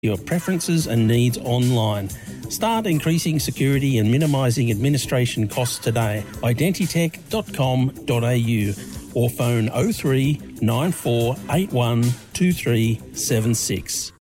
your preferences and needs online. Start increasing security and minimising administration costs today. Identitech.com.au or phone 03 9481 2376.